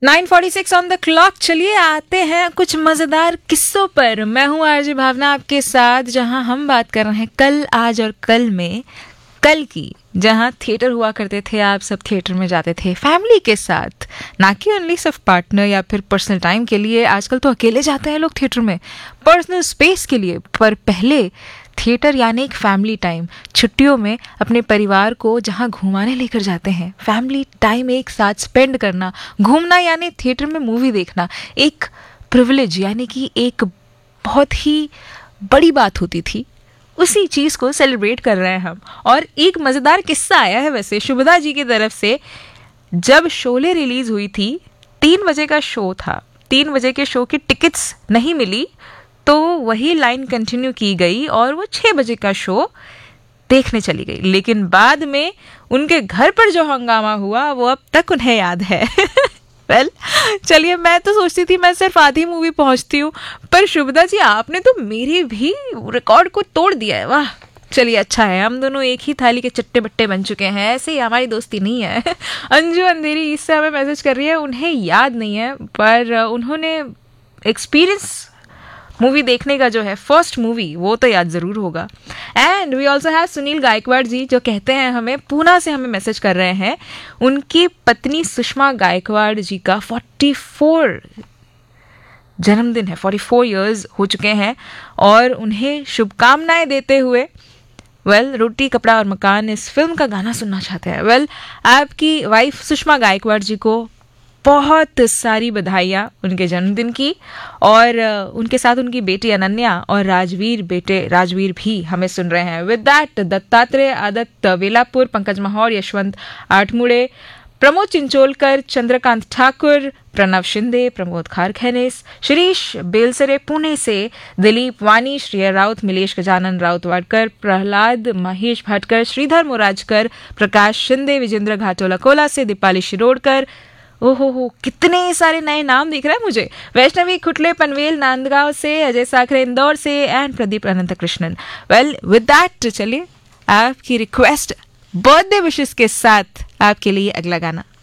9:46 on the clock. चलिए आते हैं कुछ मजेदार किस्सों पर। मैं हूँ आरजे भावना आपके साथ, जहां हम बात कर रहे हैं कल, आज और कल में। कल की, जहां थिएटर हुआ करते थे, आप सब थिएटर में जाते थे फैमिली के साथ, ना कि ओनली सिर्फ पार्टनर या फिर पर्सनल टाइम के लिए। आजकल तो अकेले जाते हैं लोग थिएटर में, पर्सनल स्पेस के लिए। पर पहले थिएटर यानी एक फैमिली टाइम। छुट्टियों में अपने परिवार को जहां घुमाने लेकर जाते हैं, फैमिली टाइम एक साथ स्पेंड करना, घूमना यानी थिएटर में मूवी देखना एक प्रिविलेज, यानी कि एक बहुत ही बड़ी बात होती थी। उसी चीज़ को सेलिब्रेट कर रहे हैं हम। और एक मज़ेदार किस्सा आया है वैसे शुभदा जी की तरफ से। जब शोले रिलीज़ हुई थी, 3 बजे का शो था, 3 बजे के शो की टिकट्स नहीं मिली, तो वही लाइन कंटिन्यू की गई और वो 6 बजे का शो देखने चली गई। लेकिन बाद में उनके घर पर जो हंगामा हुआ वो अब तक उन्हें याद है। वेल, चलिए, मैं तो सोचती थी मैं सिर्फ आधी मूवी पहुंचती हूँ, पर शुभदा जी आपने तो मेरी भी रिकॉर्ड को तोड़ दिया है। वाह, चलिए अच्छा है, हम दोनों एक ही थाली के चट्टे बट्टे बन चुके हैं। ऐसे ही हमारी दोस्ती नहीं है। अंजू अंधेरी इससे हमें मैसेज कर रही है, उन्हें याद नहीं है, पर उन्होंने एक्सपीरियंस मूवी देखने का जो है, फर्स्ट मूवी, वो तो याद जरूर होगा। And we also have Sunil Gaekwad जी, जो कहते हैं हमें पूना से हमें मैसेज कर रहे हैं। उनकी पत्नी सुषमा गायकवाड़ जी का 44 जन्मदिन है, 44 इयर्स हो चुके हैं, और उन्हें शुभकामनाएं देते हुए रोटी कपड़ा और मकान इस फिल्म का गाना सुनना चाहते हैं। आपकी वाइफ सुषमा गायकवाड़ जी को बहुत सारी बधाइयाँ उनके जन्मदिन की, और उनके साथ उनकी बेटी अनन्या और बेटे राजवीर भी हमें सुन रहे हैं। विद दैट, दत्तात्रेय आदत्त वेलापुर, पंकज माहौर, यशवंत आठमुड़े, प्रमोद चिंचोलकर, चंद्रकांत ठाकुर, प्रणव शिंदे, प्रमोद खारखेनेस, शिरीष बेलसरे पुणे से, दिलीप वानी, श्रेया राउत, मिलेश गजानन राउत वाडकर, प्रहलाद महेश भटकर, श्रीधर मोराजकर, प्रकाश शिंदे, विजेंद्र घाटोला कोला से, दीपाली शिरोडकर। ओहो, कितने सारे नए नाम दिख रहे हैं मुझे। वैष्णवी खुटले पनवेल नांदगांव से, अजय साखरे इंदौर से, and Pradeep Anant Krishnan. With that, चलिए आपकी रिक्वेस्ट बर्थडे विशेस के साथ आपके लिए अगला गाना।